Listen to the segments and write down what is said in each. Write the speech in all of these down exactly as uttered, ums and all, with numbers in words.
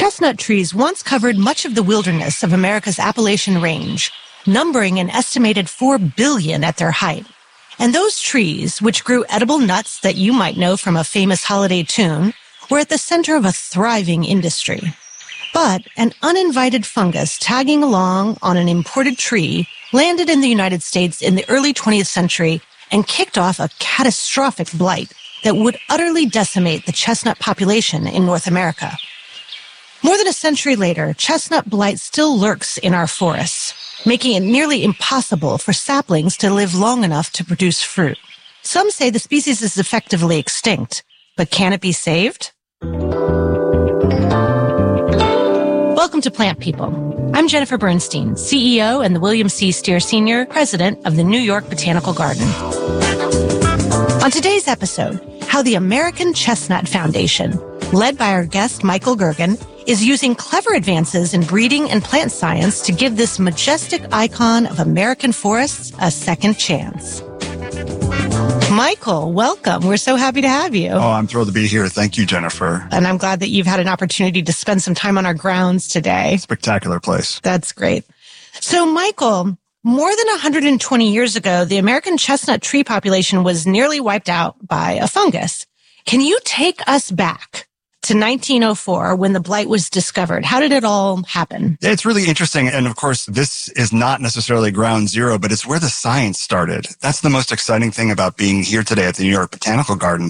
Chestnut trees once covered much of the wilderness of America's Appalachian Range, numbering an estimated four billion at their height. And those trees, which grew edible nuts that you might know from a famous holiday tune, were at the center of a thriving industry. But an uninvited fungus tagging along on an imported tree landed in the United States in the early twentieth century and kicked off a catastrophic blight that would utterly decimate the chestnut population in North America. More than a century later, chestnut blight still lurks in our forests, making it nearly impossible for saplings to live long enough to produce fruit. Some say the species is effectively extinct, but can it be saved? Welcome to Plant People. I'm Jennifer Bernstein, C E O and the William C. Steer Senior President of the New York Botanical Garden. On today's episode, how the American Chestnut Foundation, led by our guest Michael Gergen, is using clever advances in breeding and plant science to give this majestic icon of American forests a second chance. Michael, welcome. We're so happy to have you. Oh, I'm thrilled to be here. Thank you, Jennifer. And I'm glad that you've had an opportunity to spend some time on our grounds today. Spectacular place. That's great. So, Michael, more than one hundred twenty years ago, the American chestnut tree population was nearly wiped out by a fungus. Can you take us back to nineteen oh four when the blight was discovered? How did it all happen? It's really interesting. And of course, this is not necessarily ground zero, but it's where the science started. That's the most exciting thing about being here today at the New York Botanical Garden.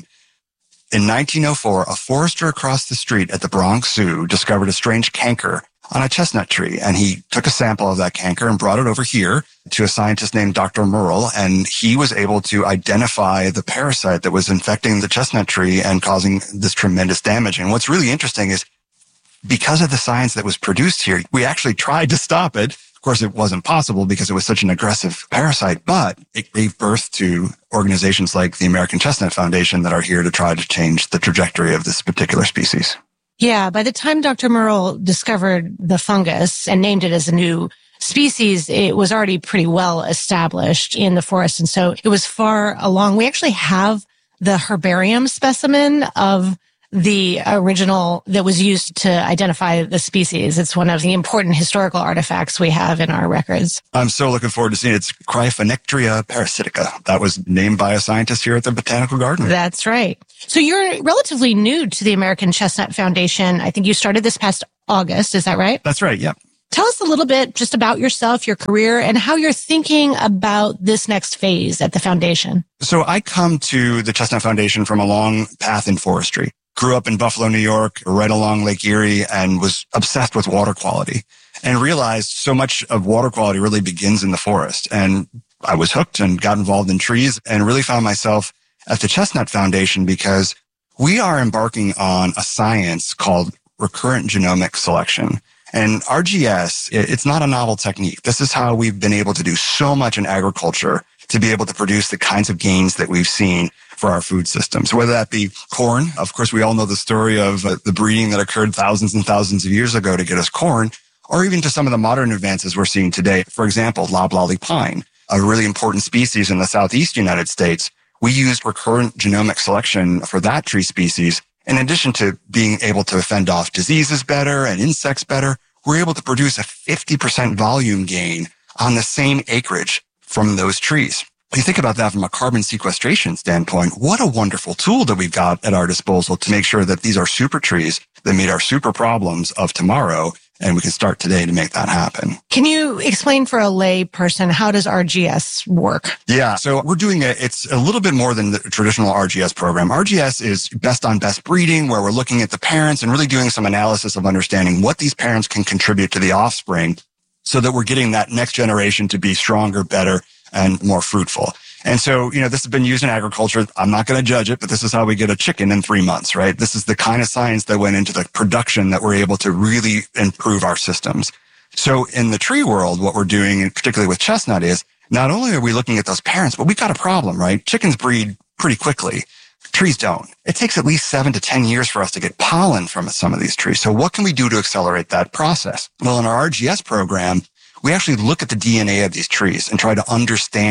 In nineteen oh four, a forester across the street at the Bronx Zoo discovered a strange canker on a chestnut tree. And he took a sample of that canker and brought it over here to a scientist named Doctor Murrell. And he was able to identify the parasite that was infecting the chestnut tree and causing this tremendous damage. And what's really interesting is because of the science that was produced here, we actually tried to stop it. Of course, it wasn't possible because it was such an aggressive parasite, but it gave birth to organizations like the American Chestnut Foundation that are here to try to change the trajectory of this particular species. Yeah, by the time Doctor Murrell discovered the fungus and named it as a new species, it was already pretty well established in the forest. And so it was far along. We actually have the herbarium specimen of the original that was used to identify the species. It's one of the important historical artifacts we have in our records. I'm so looking forward to seeing it. It's Cryphonectria parasitica. That was named by a scientist here at the Botanical Garden. That's right. So you're relatively new to the American Chestnut Foundation. I think you started this past August. Is that right? That's right. Yep. Tell us a little bit just about yourself, your career, and how you're thinking about this next phase at the foundation. So I come to the Chestnut Foundation from a long path in forestry. Grew up in Buffalo, New York, right along Lake Erie, and was obsessed with water quality and realized so much of water quality really begins in the forest. And I was hooked and got involved in trees and really found myself at the Chestnut Foundation because we are embarking on a science called recurrent genomic selection. And R G S, it's not a novel technique. This is how we've been able to do so much in agriculture to be able to produce the kinds of gains that we've seen for our food systems, whether that be corn. Of course, we all know the story of uh, the breeding that occurred thousands and thousands of years ago to get us corn, or even to some of the modern advances we're seeing today. For example, loblolly pine, a really important species in the southeast United States. We used recurrent genomic selection for that tree species. In addition to being able to fend off diseases better and insects better, we're able to produce a fifty percent volume gain on the same acreage from those trees. If you think about that from a carbon sequestration standpoint, what a wonderful tool that we've got at our disposal to make sure that these are super trees that meet our super problems of tomorrow, and we can start today to make that happen. Can you explain for a lay person, how does R G S work? Yeah, so we're doing it. It's a little bit more than the traditional R G S program. R G S is best on best breeding, where we're looking at the parents and really doing some analysis of understanding what these parents can contribute to the offspring so that we're getting that next generation to be stronger, better, and more fruitful. And so, you know, this has been used in agriculture. I'm not going to judge it, but this is how we get a chicken in three months, right? This is the kind of science that went into the production that we're able to really improve our systems. So in the tree world, what we're doing, and particularly with chestnut, is not only are we looking at those parents, but we've got a problem, right? Chickens breed pretty quickly. Trees don't. It takes at least seven to ten years for us to get pollen from some of these trees. So what can we do to accelerate that process? Well, in our R G S program, we actually look at the D N A of these trees and try to understand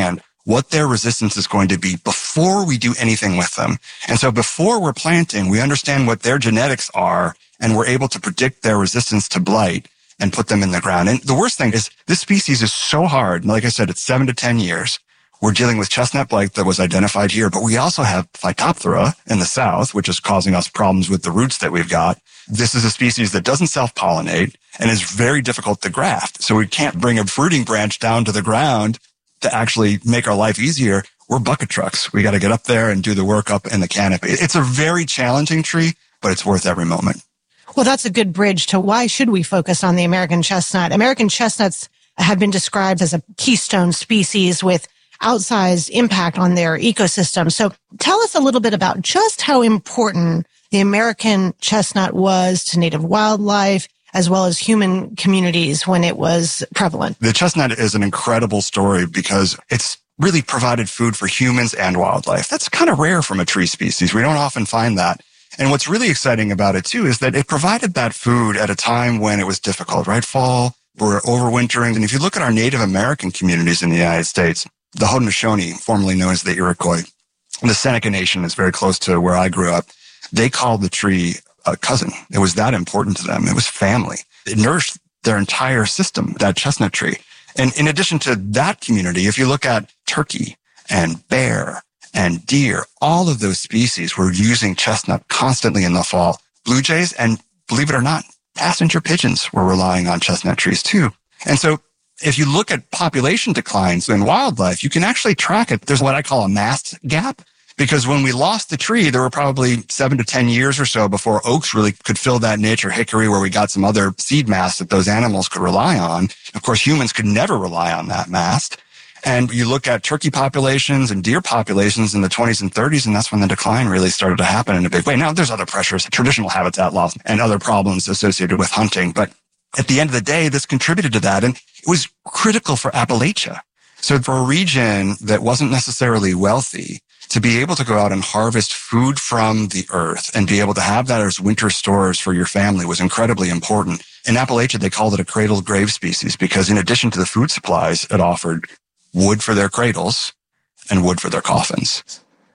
what their resistance is going to be before we do anything with them. And so before we're planting, we understand what their genetics are, and we're able to predict their resistance to blight and put them in the ground. And the worst thing is this species is so hard. Like I said, it's seven to ten years. We're dealing with chestnut blight that was identified here, but we also have Phytophthora in the south, which is causing us problems with the roots that we've got. This is a species that doesn't self-pollinate and is very difficult to graft. So we can't bring a fruiting branch down to the ground to actually make our life easier. We're bucket trucks. We got to get up there and do the work up in the canopy. It's a very challenging tree, but it's worth every moment. Well, that's a good bridge to why should we focus on the American chestnut. American chestnuts have been described as a keystone species with outsized impact on their ecosystem. So tell us a little bit about just how important the American chestnut was to native wildlife as well as human communities when it was prevalent. The chestnut is an incredible story because it's really provided food for humans and wildlife. That's kind of rare from a tree species. We don't often find that. And what's really exciting about it too is that it provided that food at a time when it was difficult, right? Fall, we're overwintering. And if you look at our Native American communities in the United States, the Haudenosaunee, formerly known as the Iroquois, the Seneca Nation is very close to where I grew up. They called the tree a cousin. It was that important to them. It was family. It nourished their entire system, that chestnut tree. And in addition to that community, if you look at turkey and bear and deer, all of those species were using chestnut constantly in the fall. Blue jays and, believe it or not, passenger pigeons were relying on chestnut trees too. And so if you look at population declines in wildlife, you can actually track it. There's what I call a mast gap, because when we lost the tree, there were probably seven to ten years or so before oaks really could fill that niche, or hickory, where we got some other seed mast that those animals could rely on. Of course, humans could never rely on that mast. And you look at turkey populations and deer populations in the twenties and thirties, and that's when the decline really started to happen in a big way. Now, there's other pressures, traditional habitat loss, and other problems associated with hunting. But at the end of the day, this contributed to that. And it was critical for Appalachia. So for a region that wasn't necessarily wealthy, to be able to go out and harvest food from the earth and be able to have that as winter stores for your family was incredibly important. In Appalachia, they called it a cradle grave species because in addition to the food supplies, it offered wood for their cradles and wood for their coffins.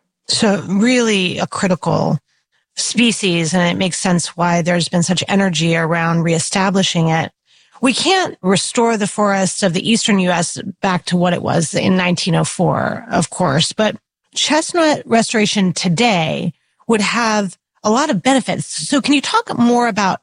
So really a critical species, and it makes sense why there's been such energy around reestablishing it. We can't restore the forests of the eastern U S back to what it was in nineteen oh four, of course, but chestnut restoration today would have a lot of benefits. So can you talk more about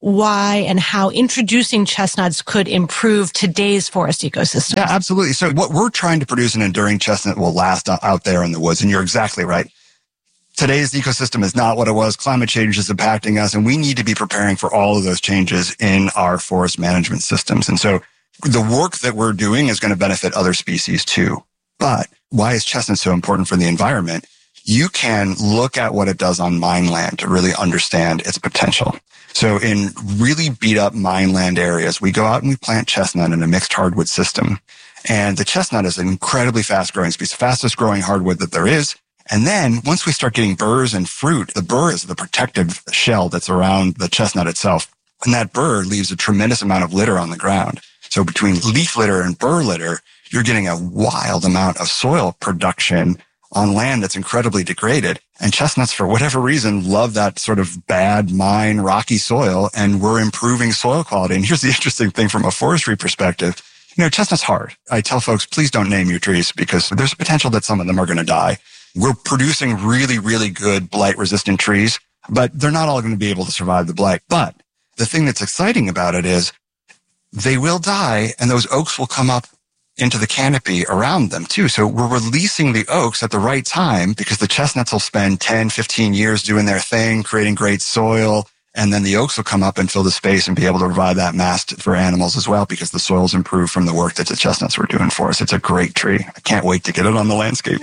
why and how introducing chestnuts could improve today's forest ecosystem? Yeah, absolutely. So what we're trying to produce an enduring chestnut will last out there in the woods. And you're exactly right. Today's ecosystem is not what it was. Climate change is impacting us, and we need to be preparing for all of those changes in our forest management systems. And so the work that we're doing is going to benefit other species too. But why is chestnut so important for the environment? You can look at what it does on mine land to really understand its potential. So in really beat up mine land areas, we go out and we plant chestnut in a mixed hardwood system. And the chestnut is an incredibly fast growing species, fastest growing hardwood that there is. And then once we start getting burrs and fruit, the burr is the protective shell that's around the chestnut itself. And that burr leaves a tremendous amount of litter on the ground. So between leaf litter and burr litter, you're getting a wild amount of soil production on land that's incredibly degraded. And chestnuts, for whatever reason, love that sort of bad, mine, rocky soil, and we're improving soil quality. And here's the interesting thing from a forestry perspective. You know, chestnut's hard. I tell folks, please don't name your trees because there's a potential that some of them are going to die. We're producing really, really good blight-resistant trees, but they're not all going to be able to survive the blight. But the thing that's exciting about it is they will die, and those oaks will come up into the canopy around them too. So we're releasing the oaks at the right time because the chestnuts will spend ten, fifteen years doing their thing, creating great soil. And then the oaks will come up and fill the space and be able to provide that mast for animals as well because the soil's improved from the work that the chestnuts were doing for us. It's a great tree. I can't wait to get it on the landscape.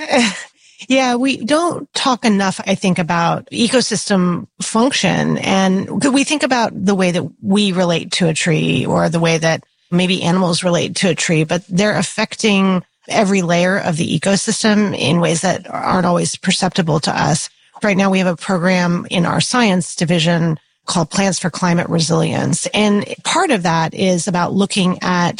Yeah, we don't talk enough, I think, about ecosystem function. And we think about the way that we relate to a tree or the way that maybe animals relate to a tree, but they're affecting every layer of the ecosystem in ways that aren't always perceptible to us. Right now, we have a program in our science division called Plants for Climate Resilience. And part of that is about looking at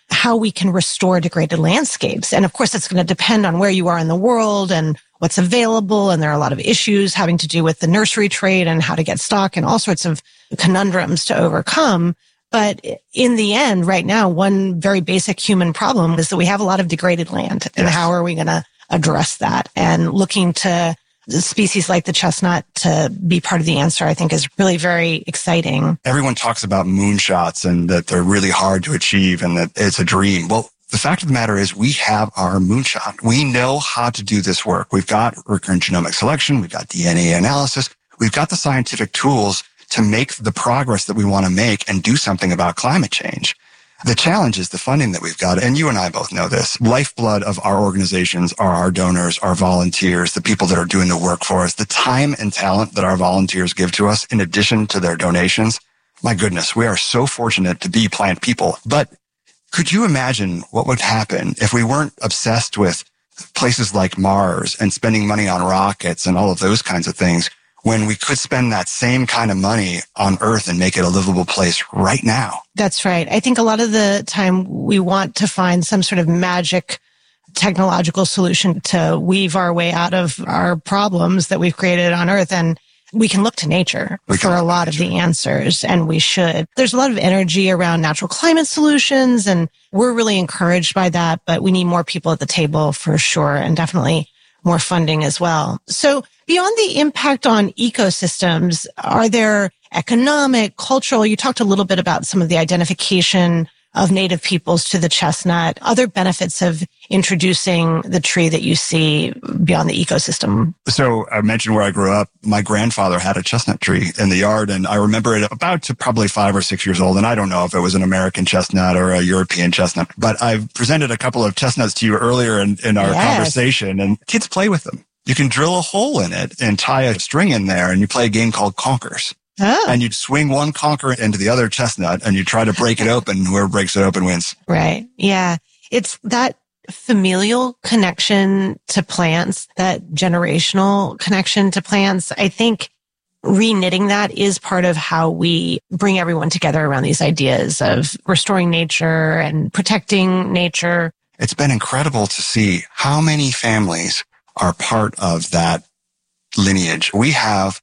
how we can restore degraded landscapes. And of course, it's going to depend on where you are in the world and what's available. And there are a lot of issues having to do with the nursery trade and how to get stock and all sorts of conundrums to overcome. But in the end, right now, one very basic human problem is that we have a lot of degraded land. And yes. How are we going to address that? And looking to species like the chestnut to be part of the answer, I think, is really very exciting. Everyone talks about moonshots and that they're really hard to achieve and that it's a dream. Well, the fact of the matter is we have our moonshot. We know how to do this work. We've got recurrent genomic selection. We've got D N A analysis. We've got the scientific tools to make the progress that we want to make and do something about climate change. The challenge is the funding that we've got, and you and I both know this. Lifeblood of our organizations are our donors, our volunteers, the people that are doing the work for us, the time and talent that our volunteers give to us in addition to their donations. My goodness, we are so fortunate to be plant people. But could you imagine what would happen if we weren't obsessed with places like Mars and spending money on rockets and all of those kinds of things, when we could spend that same kind of money on Earth and make it a livable place right now? That's right. I think a lot of the time we want to find some sort of magic technological solution to weave our way out of our problems that we've created on Earth. And we can look to nature for a lot of the answers, and we should. There's a lot of energy around natural climate solutions, and we're really encouraged by that, but we need more people at the table for sure, and definitely more funding as well. So beyond the impact on ecosystems, are there economic, cultural? You talked a little bit about some of the identification of native peoples to the chestnut, other benefits of introducing the tree that you see beyond the ecosystem. So I mentioned where I grew up. My grandfather had a chestnut tree in the yard, and I remember it about to probably five or six years old. And I don't know if it was an American chestnut or a European chestnut, but I've presented a couple of chestnuts to you earlier in, in our yes. conversation, and kids play with them. You can drill a hole in it and tie a string in there, and you play a game called Conkers. Oh. And you'd swing one conker into the other chestnut and you try to break it open. Whoever breaks it open wins. Right. Yeah. It's that familial connection to plants, that generational connection to plants. I think reknitting that is part of how we bring everyone together around these ideas of restoring nature and protecting nature. It's been incredible to see how many families are part of that lineage. We have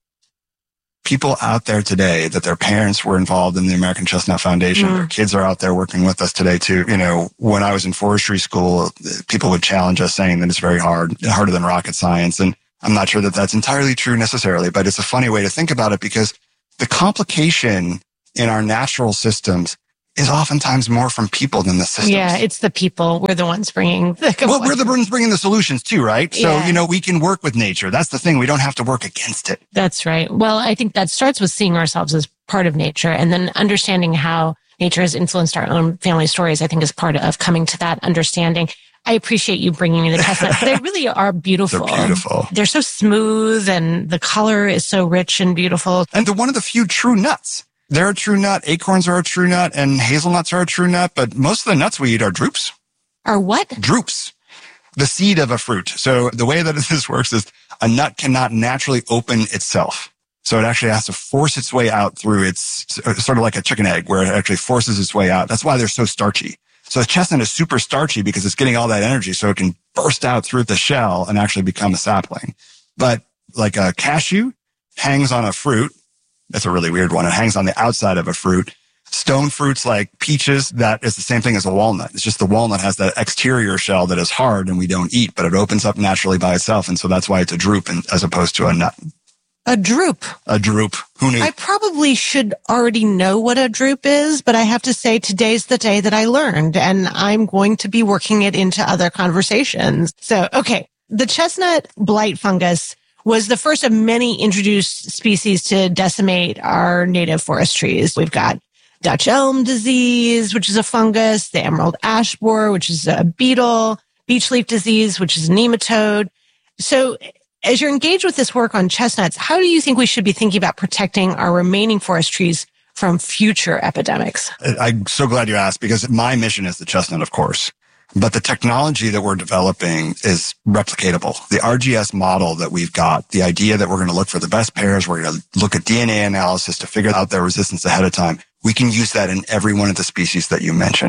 people out there today that their parents were involved in the American Chestnut Foundation. Mm. Their kids are out there working with us today too. You know, when I was in forestry school, people would challenge us saying that it's very hard, harder than rocket science. And I'm not sure that that's entirely true necessarily, but it's a funny way to think about it because the complication in our natural systems is oftentimes more from people than the systems. Yeah, it's the people. We're the ones bringing the Well, we're the ones bringing the solutions too, right? So, yeah. you know, we can work with nature. That's the thing. We don't have to work against it. That's right. Well, I think that starts with seeing ourselves as part of nature and then understanding how nature has influenced our own family stories, I think is part of coming to that understanding. I appreciate you bringing me the chestnuts. They really are beautiful. They're beautiful. They're so smooth and the color is so rich and beautiful. And they're one of the few true nuts. They're a true nut. Acorns are a true nut and hazelnuts are a true nut, but most of the nuts we eat are drupes. Are what? Drupes. The seed of a fruit. So the way that this works is a nut cannot naturally open itself. So it actually has to force its way out through its, sort of like a chicken egg where it actually forces its way out. That's why they're so starchy. So a chestnut is super starchy because it's getting all that energy so it can burst out through the shell and actually become a sapling. But like a cashew hangs on a fruit. That's a really weird one. It hangs on the outside of a fruit. Stone fruits like peaches, that is the same thing as a walnut. It's just the walnut has that exterior shell that is hard and we don't eat, but it opens up naturally by itself. And so that's why it's a drupe as opposed to a nut. A drupe. A drupe. Who knew? I probably should already know what a drupe is, but I have to say today's the day that I learned, and I'm going to be working it into other conversations. So, okay. The chestnut blight fungus was the first of many introduced species to decimate our native forest trees. We've got Dutch elm disease, which is a fungus, the emerald ash borer, which is a beetle, beech leaf disease, which is a nematode. So as you're engaged with this work on chestnuts, how do you think we should be thinking about protecting our remaining forest trees from future epidemics? I'm so glad you asked because my mission is the chestnut, of course. But the technology that we're developing is replicatable. The R G S model that we've got, the idea that we're going to look for the best pairs, we're going to look at D N A analysis to figure out their resistance ahead of time. We can use that in every one of the species that you mentioned.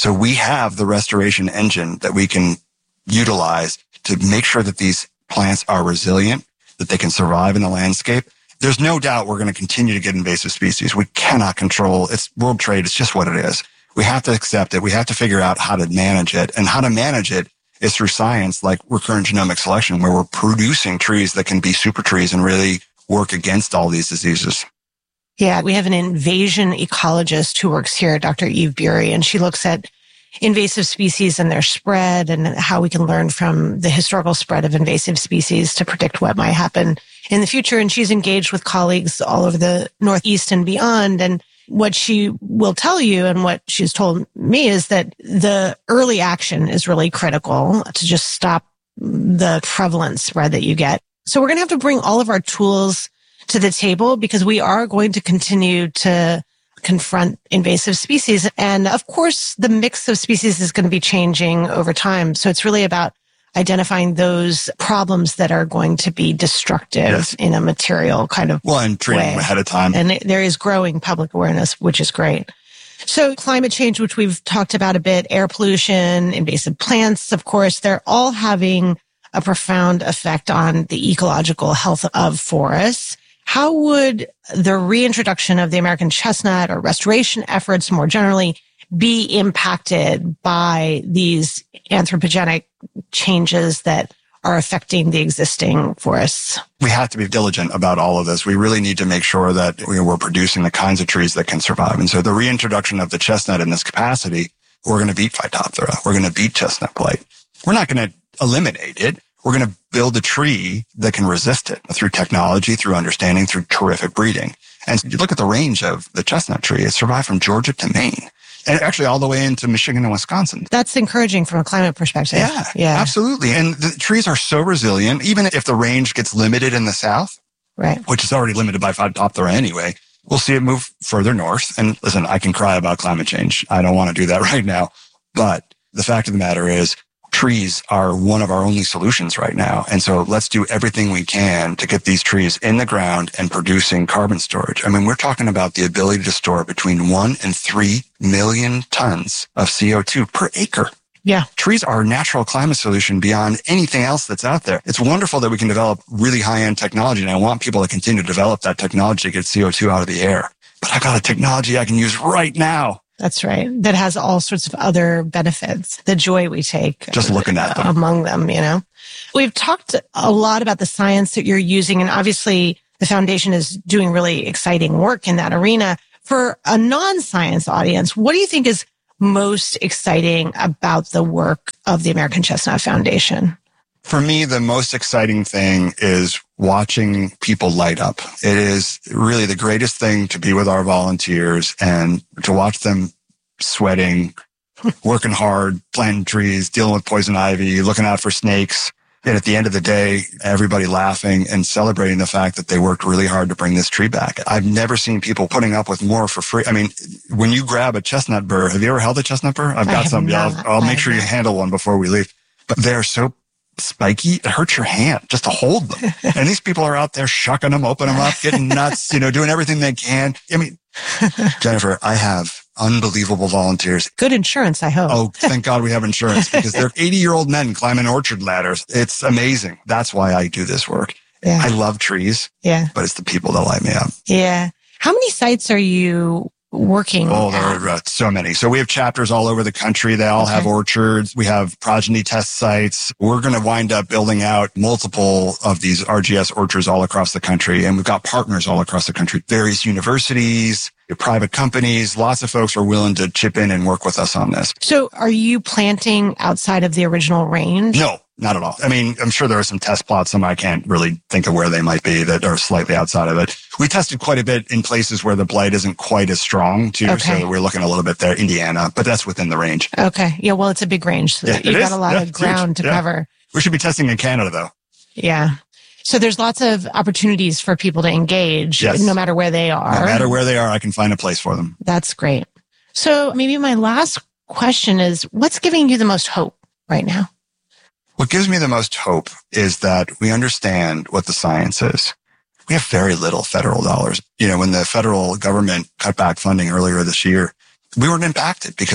So we have the restoration engine that we can utilize to make sure that these plants are resilient, that they can survive in the landscape. There's no doubt we're going to continue to get invasive species. We cannot control it's world trade. It's just what it is. We have to accept it. We have to figure out how to manage it, and how to manage it is through science like recurrent genomic selection, where we're producing trees that can be super trees and really work against all these diseases. Yeah, we have an invasion ecologist who works here, Doctor Eve Bury, and she looks at invasive species and their spread and how we can learn from the historical spread of invasive species to predict what might happen in the future. And she's engaged with colleagues all over the Northeast and beyond. And what she will tell you and what she's told me is that the early action is really critical to just stop the prevalent spread that you get. So we're going to have to bring all of our tools to the table because we are going to continue to confront invasive species. And of course, the mix of species is going to be changing over time. So it's really about identifying those problems that are going to be destructive yes. in a material kind of well, and treating way. them ahead of time. And there is growing public awareness, which is great. So climate change, which we've talked about a bit, air pollution, invasive plants, of course, they're all having a profound effect on the ecological health of forests. How would the reintroduction of the American chestnut or restoration efforts more generally be impacted by these anthropogenic changes that are affecting the existing forests? We have to be diligent about all of this. We really need to make sure that we're producing the kinds of trees that can survive. And so the reintroduction of the chestnut in this capacity, we're going to beat Phytophthora. We're going to beat chestnut blight. We're not going to eliminate it. We're going to build a tree that can resist it through technology, through understanding, through terrific breeding. And you look at the range of the chestnut tree, it survived from Georgia to Maine. And actually all the way into Michigan and Wisconsin. That's encouraging from a climate perspective. Yeah, yeah, absolutely. And the trees are so resilient, even if the range gets limited in the south, right, which is already limited by Phytophthora anyway, we'll see it move further north. And listen, I can cry about climate change. I don't want to do that right now. But the fact of the matter is, trees are one of our only solutions right now. And so let's do everything we can to get these trees in the ground and producing carbon storage. I mean, we're talking about the ability to store between one and three million tons of C O two per acre. Yeah. Trees are a natural climate solution beyond anything else that's out there. It's wonderful that we can develop really high-end technology, and I want people to continue to develop that technology to get C O two out of the air. But I've got a technology I can use right now. That's right. That has all sorts of other benefits. The joy we take. Just looking at them. Among them, you know. We've talked a lot about the science that you're using, and obviously the foundation is doing really exciting work in that arena. For a non-science audience, what do you think is most exciting about the work of the American Chestnut Foundation? For me, the most exciting thing is watching people light up. It is really the greatest thing to be with our volunteers and to watch them sweating, working hard, planting trees, dealing with poison ivy, looking out for snakes. And at the end of the day, everybody laughing and celebrating the fact that they worked really hard to bring this tree back. I've never seen people putting up with more for free. I mean, when you grab a chestnut burr, have you ever held a chestnut burr? I've got some. Yeah, I'll, I'll make sure you handle one before we leave. But they're so spiky, it hurts your hand just to hold them. And these people are out there shucking them, opening them up, getting nuts, you know, doing everything they can. I mean, Jennifer, I have unbelievable volunteers. Good insurance, I hope. Oh, thank God we have insurance because they're eighty-year-old men climbing orchard ladders. It's amazing. That's why I do this work. Yeah. I love trees, yeah, but it's the people that light me up. Yeah. How many sites are you working Oh, there are uh, so many. So we have chapters all over the country. They all okay. have orchards. We have progeny test sites. We're going to wind up building out multiple of these R G S orchards all across the country. And we've got partners all across the country, various universities, private companies. Lots of folks are willing to chip in and work with us on this. So are you planting outside of the original range? No. Not at all. I mean, I'm sure there are some test plots. Some I can't really think of where they might be that are slightly outside of it. We tested quite a bit in places where the blight isn't quite as strong too. Okay. So we're looking a little bit there, Indiana, but that's within the range. Okay. Yeah. Well, it's a big range. So yeah, you've got a lot yeah, of ground huge. to yeah. cover. We should be testing in Canada though. Yeah. So there's lots of opportunities for people to engage yes. no matter where they are. No matter where they are, I can find a place for them. That's great. So maybe my last question is, what's giving you the most hope right now? What gives me the most hope is that we understand what the science is. We have very little federal dollars. You know, when the federal government cut back funding earlier this year, we weren't impacted because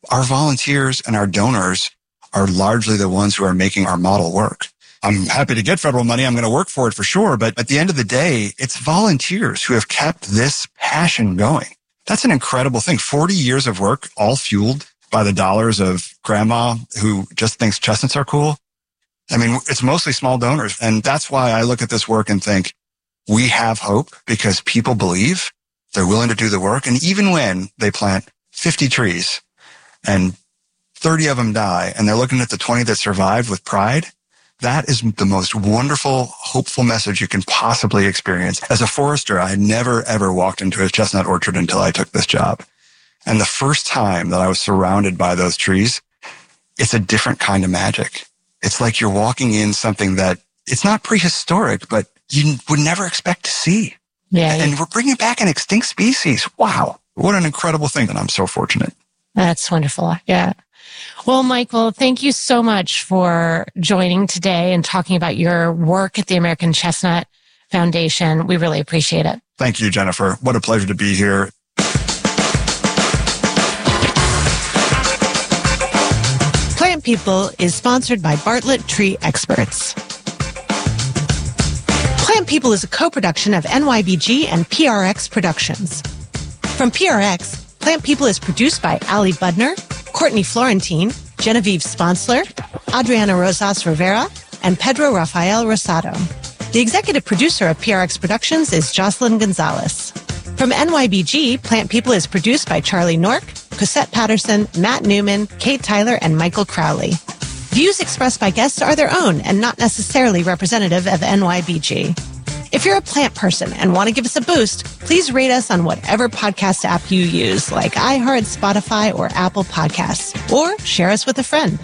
Our volunteers and our donors are largely the ones who are making our model work. I'm happy to get federal money. I'm going to work for it for sure. But at the end of the day, it's volunteers who have kept this passion going. That's an incredible thing. forty years of work, all fueled by the dollars of grandma who just thinks chestnuts are cool. I mean, it's mostly small donors. And that's why I look at this work and think we have hope because people believe, they're willing to do the work. And even when they plant fifty trees and thirty of them die and they're looking at the twenty that survived with pride, that is the most wonderful, hopeful message you can possibly experience. As a forester, I had never, ever walked into a chestnut orchard until I took this job. And the first time that I was surrounded by those trees, it's a different kind of magic. It's like you're walking in something that it's not prehistoric, but you would never expect to see. Yeah. And we're bringing back an extinct species. Wow. What an incredible thing. And I'm so fortunate. That's wonderful. Yeah. Well, Michael, thank you so much for joining today and talking about your work at the American Chestnut Foundation. We really appreciate it. Thank you, Jennifer. What a pleasure to be here. Plant People is sponsored by Bartlett Tree Experts. Plant People is a co-production of N Y B G and P R X Productions. From P R X, Plant People is produced by Ali Budner, Courtney Florentine, Genevieve Sponsler, Adriana Rosas Rivera, and Pedro Rafael Rosado. The executive producer of P R X Productions is Jocelyn Gonzalez. From N Y B G, Plant People is produced by Charlie Nork, Cosette Patterson, Matt Newman, Kate Tyler, and Michael Crowley. Views expressed by guests are their own and not necessarily representative of N Y B G. If you're a plant person and want to give us a boost, please rate us on whatever podcast app you use, like iHeart, Spotify, or Apple Podcasts, or share us with a friend.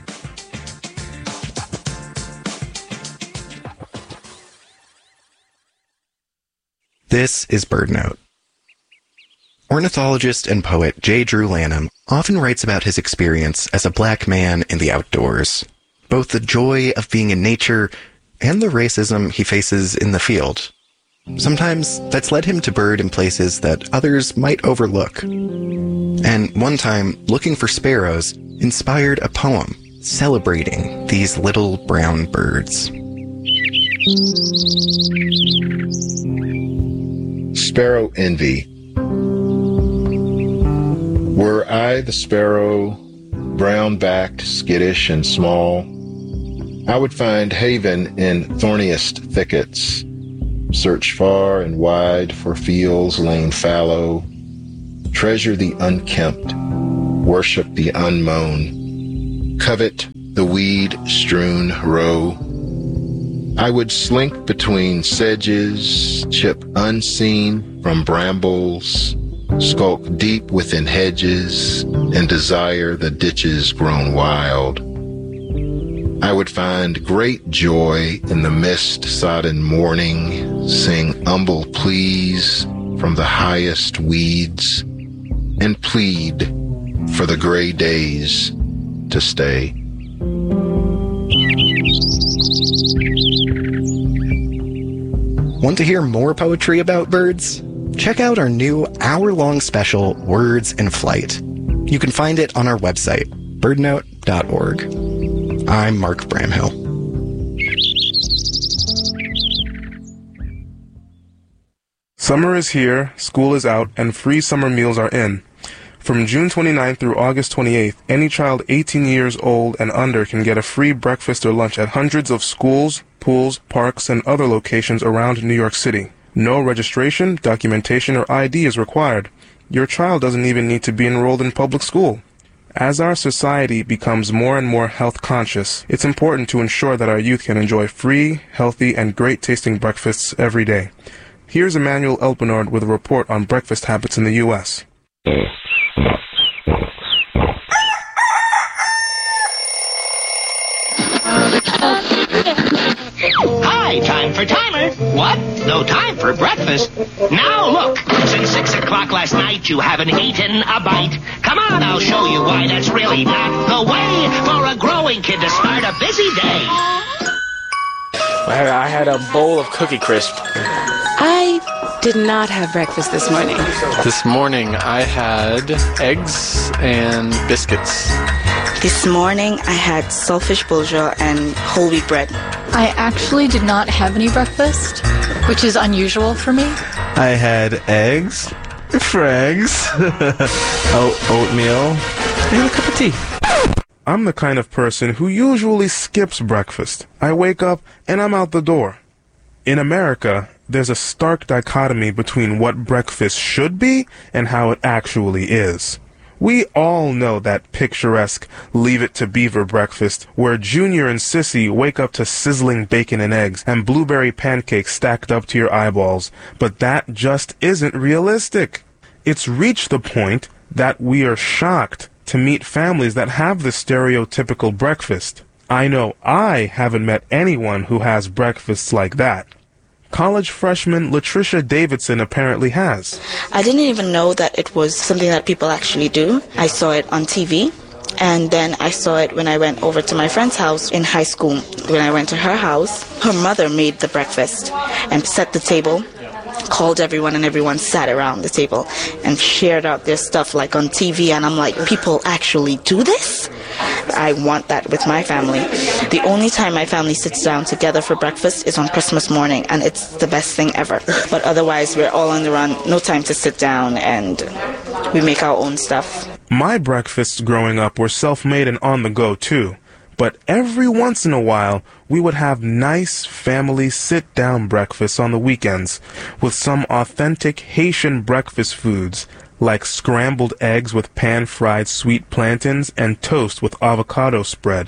This is BirdNote. Ornithologist and poet J. Drew Lanham often writes about his experience as a black man in the outdoors, both the joy of being in nature and the racism he faces in the field. Sometimes that's led him to bird in places that others might overlook. And one time, looking for sparrows inspired a poem celebrating these little brown birds. Sparrow Envy. Were I the sparrow, brown-backed, skittish, and small, I would find haven in thorniest thickets, search far and wide for fields lain fallow, treasure the unkempt, worship the unmown, covet the weed-strewn row. I would slink between sedges, chip unseen from brambles, skulk deep within hedges, and desire the ditches grown wild. I would find great joy in the mist-sodden morning, sing humble pleas from the highest weeds, and plead for the gray days to stay. Want to hear more poetry about birds? Check out our new hour-long special, Words in Flight. You can find it on our website, birdnote dot org. I'm Mark Bramhill. Summer is here, school is out, and free summer meals are in. From June twenty-ninth through August twenty-eighth, any child eighteen years old and under can get a free breakfast or lunch at hundreds of schools, pools, parks, and other locations around New York City. No registration, documentation, or I D is required. Your child doesn't even need to be enrolled in public school. As our society becomes more and more health conscious, it's important to ensure that our youth can enjoy free, healthy, and great-tasting breakfasts every day. Here's Emmanuel Elpenord with a report on breakfast habits in the U S Hi, time for timer. What? No time for breakfast? Now look, since six o'clock last night you haven't eaten a bite. Come on, I'll show you why that's really not the way for a growing kid to start a busy day. I had, I had a bowl of Cookie Crisp. I did not have breakfast this morning. This morning I had eggs and biscuits. This morning I had saltfish bourgeois and whole wheat bread. I actually did not have any breakfast, which is unusual for me. I had eggs, frags, oat, oatmeal, and a cup of tea. I'm the kind of person who usually skips breakfast. I wake up and I'm out the door. In America, there's a stark dichotomy between what breakfast should be and how it actually is. We all know that picturesque Leave It to Beaver breakfast where Junior and Sissy wake up to sizzling bacon and eggs and blueberry pancakes stacked up to your eyeballs, but that just isn't realistic. It's reached the point that we are shocked to meet families that have the stereotypical breakfast. I know I haven't met anyone who has breakfasts like that. College freshman Latricia Davidson apparently has. I didn't even know that it was something that people actually do. I saw it on T V, and then I saw it when I went over to my friend's house in high school. When I went to her house, her mother made the breakfast and set the table, called everyone, and everyone sat around the table and shared out their stuff like on T V, and I'm like, people actually do this? I want that with my family. The only time my family sits down together for breakfast is on Christmas morning, and it's the best thing ever. But otherwise, we're all on the run, no time to sit down, and we make our own stuff. My breakfasts growing up were self-made and on the go too. But every once in a while, we would have nice family sit-down breakfasts on the weekends with some authentic Haitian breakfast foods like scrambled eggs with pan-fried sweet plantains and toast with avocado spread.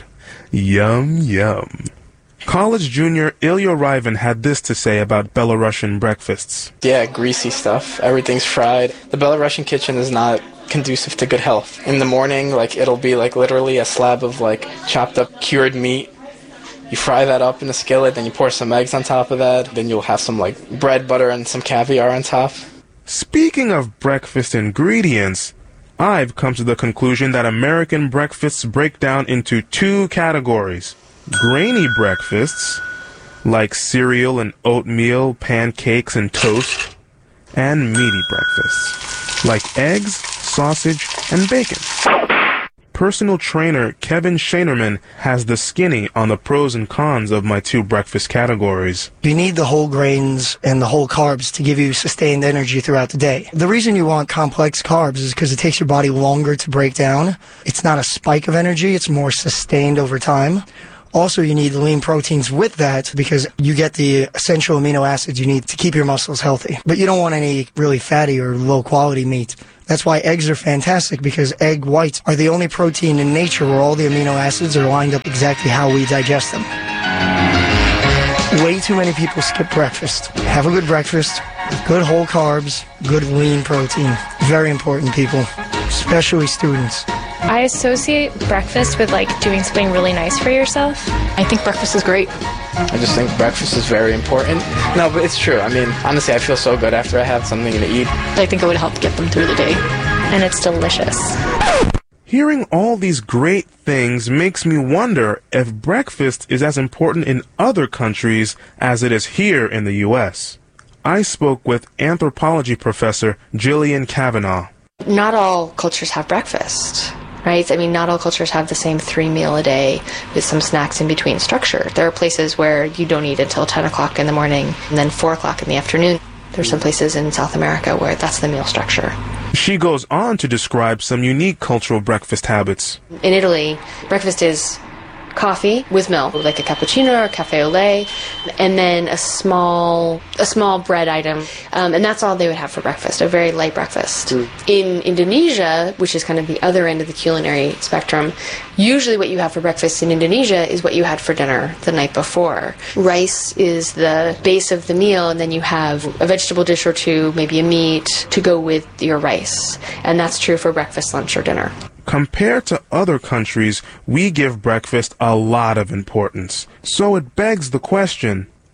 Yum, yum. College junior Ilya Riven had this to say about Belarusian breakfasts. Yeah, greasy stuff. Everything's fried. The Belarusian kitchen is not conducive to good health. In the morning, like, it'll be like literally a slab of like chopped up cured meat. You fry that up in a skillet, then you pour some eggs on top of that. Then you'll have some like bread, butter, and some caviar on top. Speaking of breakfast ingredients, I've come to the conclusion that American breakfasts break down into two categories. Grainy breakfasts, like cereal and oatmeal, pancakes and toast, and meaty breakfasts, like eggs, sausage, and bacon. Personal trainer Kevin Shanerman has the skinny on the pros and cons of my two breakfast categories. You need the whole grains and the whole carbs to give you sustained energy throughout the day. The reason you want complex carbs is because it takes your body longer to break down. It's not a spike of energy, it's more sustained over time. Also, you need lean proteins with that because you get the essential amino acids you need to keep your muscles healthy. But you don't want any really fatty or low-quality meat. That's why eggs are fantastic, because egg whites are the only protein in nature where all the amino acids are lined up exactly how we digest them. Way too many people skip breakfast. Have a good breakfast, good whole carbs, good lean protein. Very important, people, especially students. I associate breakfast with like doing something really nice for yourself. I think breakfast is great. I just think breakfast is very important. No, but it's true. I mean, honestly, I feel so good after I have something to eat. I think it would help get them through the day. And it's delicious. Hearing all these great things makes me wonder if breakfast is as important in other countries as it is here in the U S. I spoke with anthropology professor Jillian Kavanaugh. Not all cultures have breakfast. Right? I mean, not all cultures have the same three meal a day with some snacks in between structure. There are places where you don't eat until ten o'clock in the morning and then four o'clock in the afternoon. There's some places in South America where that's the meal structure. She goes on to describe some unique cultural breakfast habits. In Italy, breakfast is coffee with milk, like a cappuccino or a cafe au lait, and then a small a small bread item. Um, and that's all they would have for breakfast, a very light breakfast. Mm. In Indonesia, which is kind of the other end of the culinary spectrum, usually what you have for breakfast in Indonesia is what you had for dinner the night before. Rice is the base of the meal, and then you have a vegetable dish or two, maybe a meat, to go with your rice. And that's true for breakfast, lunch, or dinner. Compared to other countries, we give breakfast a lot of importance. So it begs the question,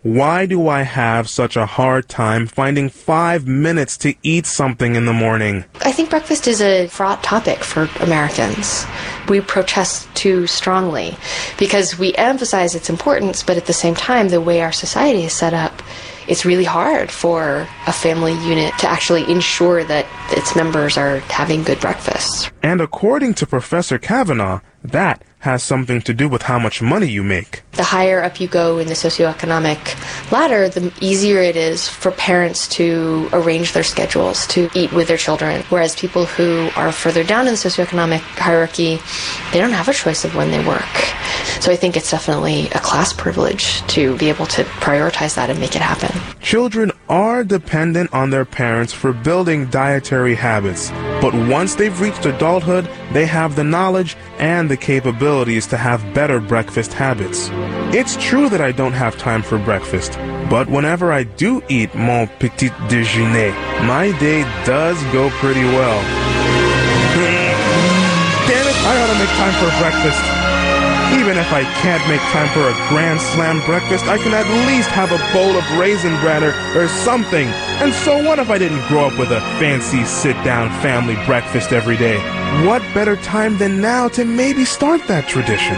Why do I have such a hard time finding five minutes to eat something in the morning? I think breakfast is a fraught topic for Americans. We protest too strongly because we emphasize its importance, but at the same time, the way our society is set up, it's really hard for a family unit to actually ensure that its members are having good breakfasts. And according to Professor Kavanaugh, that has something to do with how much money you make. The higher up you go in the socioeconomic ladder, the easier it is for parents to arrange their schedules to eat with their children. Whereas people who are further down in the socioeconomic hierarchy, they don't have a choice of when they work. So I think it's definitely a class privilege to be able to prioritize that and make it happen. Children are dependent on their parents for building dietary habits, but once they've reached adulthood, they have the knowledge and the capabilities to have better breakfast habits. It's true that I don't have time for breakfast, but whenever I do eat mon petit déjeuner, my day does go pretty well. Damn it, I ought to make time for breakfast. Even if I can't make time for a Grand Slam breakfast, I can at least have a bowl of raisin bread or, or something. And so what if I didn't grow up with a fancy sit-down family breakfast every day? What better time than now to maybe start that tradition?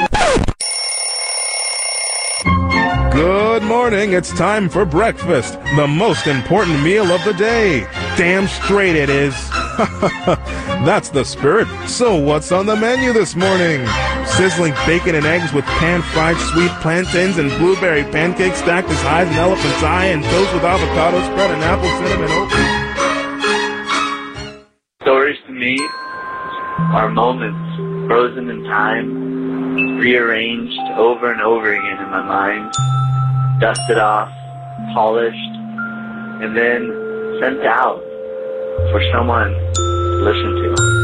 Good morning, it's time for breakfast, the most important meal of the day. Damn straight it is. That's the spirit. So what's on the menu this morning? Sizzling bacon and eggs with pan-fried sweet plantains and blueberry pancakes stacked as high as an elephant's eye and toast with avocado spread and apple cinnamon oatmeal. Stories to me are moments frozen in time, rearranged over and over again in my mind, dusted off, polished, and then sent out for someone to listen to.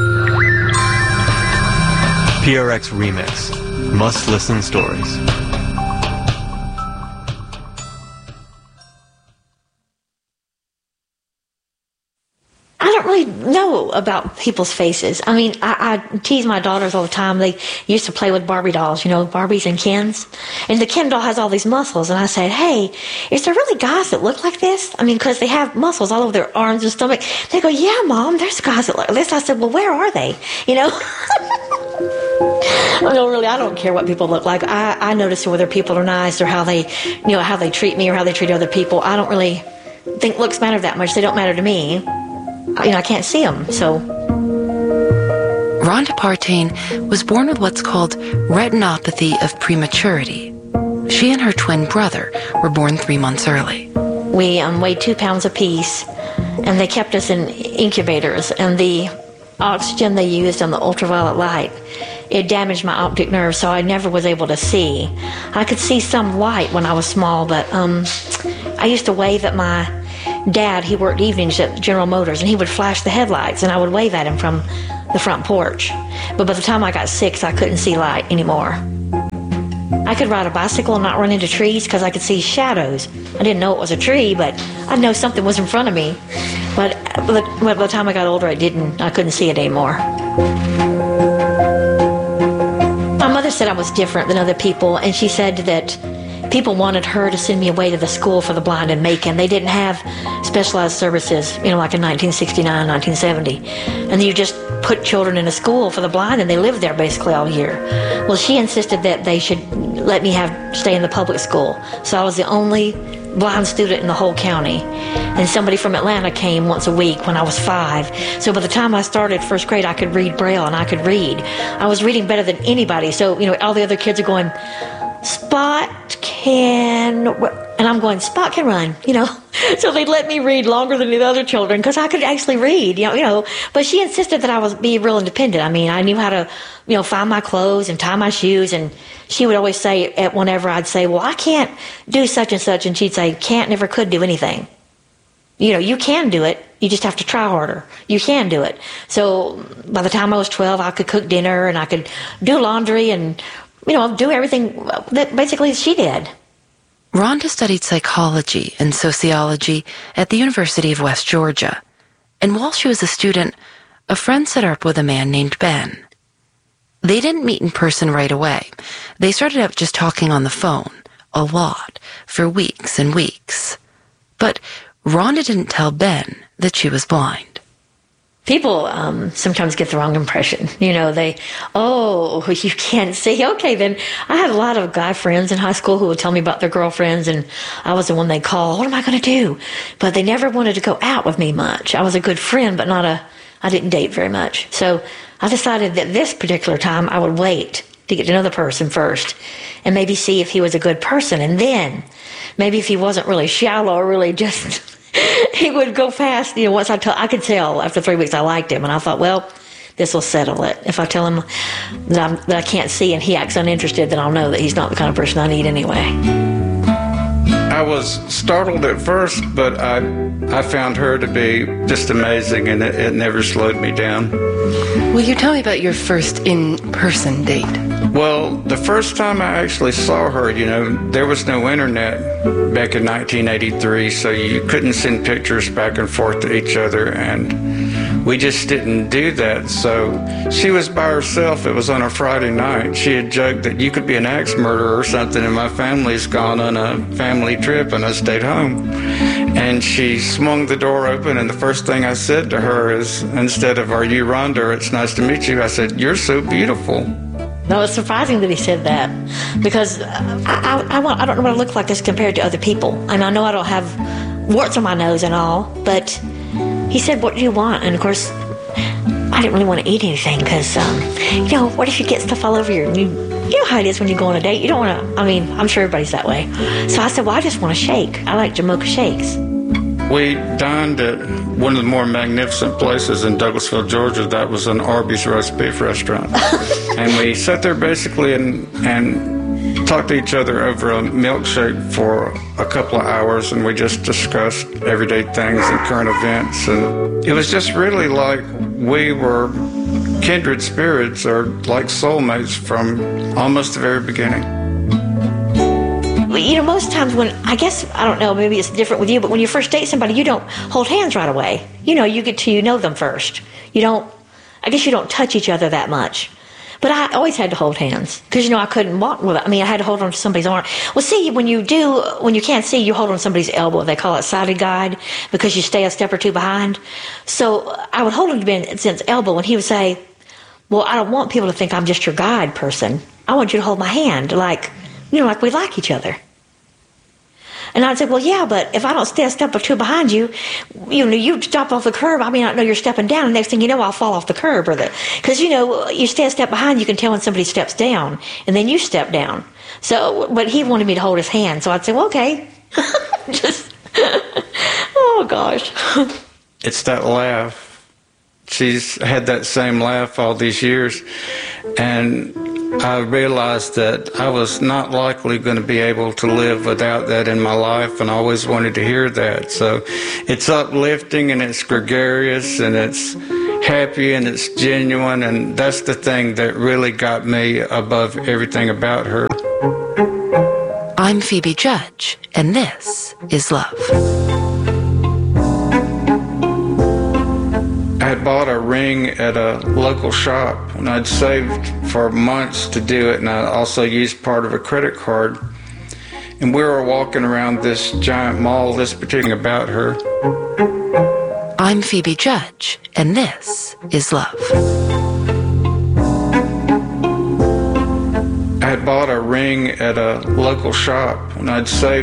P R X Remix. Must Listen Stories. I don't really know about people's faces. I mean, I, I tease my daughters all the time. They used to play with Barbie dolls, you know, Barbies and Kens. And the Ken doll has all these muscles. And I said, hey, is there really guys that look like this? I mean, because they have muscles all over their arms and stomach. They go, yeah, Mom, there's guys that look like this. I said, well, where are they? You know? I don't really, I don't care what people look like. I, I notice whether people are nice or how they, you know, how they treat me or how they treat other people. I don't really think looks matter that much. They don't matter to me. You know, I can't see them, so. Rhonda Partain was born with what's called retinopathy of prematurity. She and her twin brother were born three months early. We um, weighed two pounds apiece, and they kept us in incubators, and the oxygen they used on the ultraviolet light, it damaged my optic nerve, so I never was able to see. I could see some light when I was small, but um, I used to wave at my dad. He worked evenings at General Motors, and he would flash the headlights, and I would wave at him from the front porch. But by the time I got six, I couldn't see light anymore. I could ride a bicycle and not run into trees because I could see shadows. I didn't know it was a tree, but I know something was in front of me. But by the time I got older, I didn't. I couldn't see it anymore. My mother said I was different than other people, and she said that people wanted her to send me away to the school for the blind in Macon. They didn't have specialized services, you know, like in nineteen sixty-nine, nineteen seventy. And you just put children in a school for the blind, and they lived there basically all year. Well, she insisted that they should let me have stay in the public school. So I was the only blind student in the whole county. And somebody from Atlanta came once a week when I was five. So by the time I started first grade, I could read Braille and I could read. I was reading better than anybody. So, you know, all the other kids are going, Spot can, and I'm going, Spot can run, you know. So they'd let me read longer than the other children because I could actually read, you know, you know. But she insisted that I was be real independent. I mean, I knew how to, you know, find my clothes and tie my shoes. And she would always say, at whenever I'd say, well, I can't do such and such, and she'd say, can't, never could do anything. You know, you can do it. You just have to try harder. You can do it. So by the time I was twelve, I could cook dinner and I could do laundry and, you know, do everything that basically she did. Rhonda studied psychology and sociology at the University of West Georgia. And while she was a student, a friend set her up with a man named Ben. They didn't meet in person right away. They started out just talking on the phone, a lot for weeks and weeks. But Rhonda didn't tell Ben that she was blind. People um, sometimes get the wrong impression. You know, they, oh, you can't see. Okay, then I had a lot of guy friends in high school who would tell me about their girlfriends, and I was the one they'd call, what am I going to do? But they never wanted to go out with me much. I was a good friend, but not a, I didn't date very much. So I decided that this particular time I would wait to get to know the person first and maybe see if he was a good person. And then maybe if he wasn't really shallow or really just... he would go fast. You know, once I tell, I could tell after three weeks I liked him, and I thought, well, this will settle it. If I tell him that, I'm, that I can't see and he acts uninterested, then I'll know that he's not the kind of person I need anyway. I was startled at first, but I I found her to be just amazing, and it, it never slowed me down. Will you tell me about your first in-person date? Well, the first time I actually saw her, you know, there was no internet back in nineteen eighty-three, so you couldn't send pictures back and forth to each other, and we just didn't do that. So she was by herself. It was on a Friday night. She had joked that you could be an axe murderer or something, and my family's gone on a family trip, and I stayed home. And she swung the door open, and the first thing I said to her is, instead of, are you Rhonda, it's nice to meet you, I said, you're so beautiful. No, it's surprising that he said that, because I, I, I, want, I don't know what I look like this compared to other people. And I know I don't have warts on my nose and all, but he said, what do you want? And of course, I didn't really want to eat anything because, um, you know, what if you get stuff all over your, you, you know how it is when you go on a date. You don't want to, I mean, I'm sure everybody's that way. So I said, well, I just want a shake. I like Jamocha shakes. We dined at one of the more magnificent places in Douglasville, Georgia. That was an Arby's roast beef restaurant. And we sat there basically and, and talked to each other over a milkshake for a couple of hours, and we just discussed everyday things and current events. And it was just really like we were kindred spirits, or like soulmates from almost the very beginning. You know, most times when, I guess, I don't know, maybe it's different with you, but when you first date somebody, you don't hold hands right away. You know, you get to you know them first. You don't, I guess you don't touch each other that much. But I always had to hold hands because, you know, I couldn't walk with it. I mean, I had to hold on to somebody's arm. Well, see, when you do, when you can't see, you hold on to somebody's elbow. They call it sighted guide because you stay a step or two behind. So I would hold on to Ben's elbow, and he would say, well, I don't want people to think I'm just your guide person. I want you to hold my hand like, you know, like we like each other. And I'd say, well, yeah, but if I don't stay a step or two behind you, you know, you stop off the curb, I mean, I know you're stepping down, and next thing you know, I'll fall off the curb. or the Because, you know, you stay a step behind, you can tell when somebody steps down, and then you step down. So, but he wanted me to hold his hand, so I'd say, well, okay. Just, oh, gosh. It's that laugh. She's had that same laugh all these years, and I realized that I was not likely going to be able to live without that in my life, and I always wanted to hear that. So it's uplifting, and it's gregarious, and it's happy, and it's genuine, and that's the thing that really got me above everything about her. I'm Phoebe Judge, and this is Love. I had bought a ring at a local shop, and I'd saved for months to do it, and I also used part of a credit card. And we were walking around this giant mall, this particular about her. I'm Phoebe Judge, and this is Love. I had bought a ring at a local shop, and I'd saved